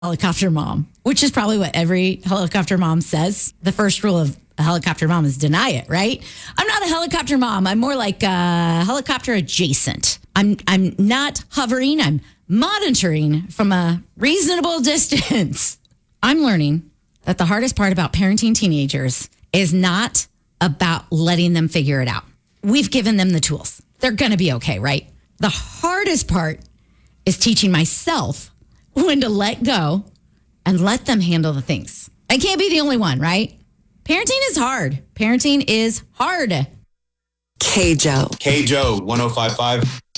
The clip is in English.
helicopter mom, which is probably what every helicopter mom says. The first rule of a helicopter mom is deny it, right? I'm not a helicopter mom. I'm more like helicopter adjacent. I'm not hovering. I'm monitoring from a reasonable distance. I'm learning that the hardest part about parenting teenagers is not about letting them figure it out. We've given them the tools. They're going to be okay, right? The hardest part is teaching myself when to let go and let them handle the things. I can't be the only one, right? Parenting is hard. Parenting is hard. KJO. KJO 105.5.